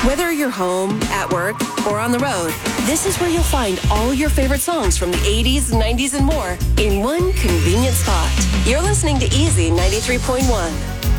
Whether you're home, at work, or on the road, this is where you'll find all your favorite songs from the 80s, 90s, and more in one convenient spot. You're listening to Easy 93.1.